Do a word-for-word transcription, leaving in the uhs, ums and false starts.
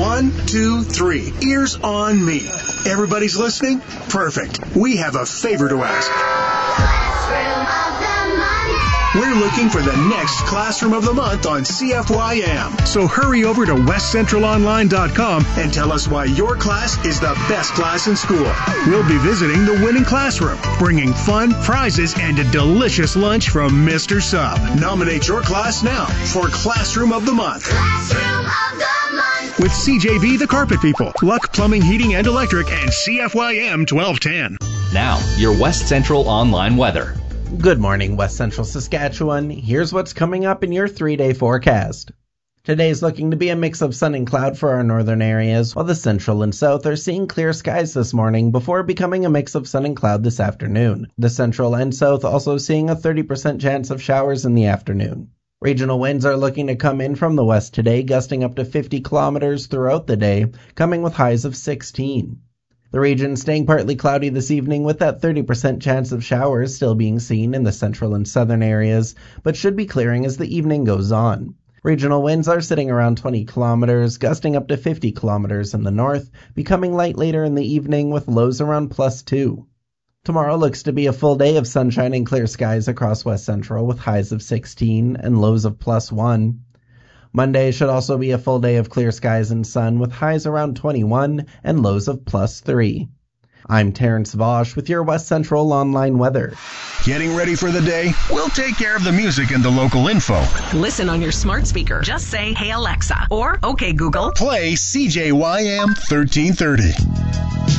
One, two, three. Ears on me. Everybody's listening? Perfect. We have a favor to ask. Classroom of the Month. We're looking for the next Classroom of the Month on C F Y M. So hurry over to west central online dot com and tell us why your class is the best class in school. We'll be visiting the winning classroom, bringing fun, prizes, and a delicious lunch from Mister Sub. Nominate your class now for Classroom of the Month. Classroom of the Month. With C J V The Carpet People, Luck Plumbing, Heating, and Electric, and C F Y M twelve ten. Now, your West Central online weather. Good morning, West Central Saskatchewan. Here's what's coming up in your three-day forecast. Today's looking to be a mix of sun and cloud for our northern areas, while the central and south are seeing clear skies this morning before becoming a mix of sun and cloud this afternoon. The central and south also seeing a thirty percent chance of showers in the afternoon. Regional winds are looking to come in from the west today, gusting up to fifty kilometers throughout the day, coming with highs of sixteen. The region staying partly cloudy this evening with that thirty percent chance of showers still being seen in the central and southern areas, but should be clearing as the evening goes on. Regional winds are sitting around twenty kilometers, gusting up to fifty kilometers in the north, becoming light later in the evening with lows around plus two. Tomorrow looks to be a full day of sunshine and clear skies across West Central with highs of sixteen and lows of plus one. Monday should also be a full day of clear skies and sun with highs around twenty-one and lows of plus three. I'm Terrence Vosch with your West Central online weather. Getting ready for the day? We'll take care of the music and the local info. Listen on your smart speaker. Just say, "Hey Alexa," or "Okay Google." Play C J Y M thirteen thirty.